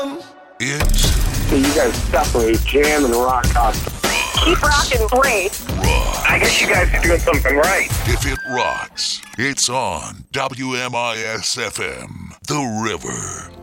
It's So you guys separate jam and rock concert. Keep rocking, great. rock. I guess you guys are doing something right. If it rocks, it's on WMIS FM, The River.